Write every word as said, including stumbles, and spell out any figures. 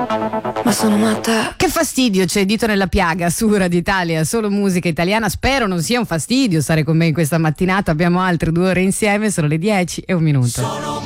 Ma sono matta. Che fastidio, c'è Dito nella piaga su Radio Italia, solo musica italiana. Spero non sia un fastidio stare con me in questa mattinata. Abbiamo altre due ore insieme, sono le dieci e un minuto. Sono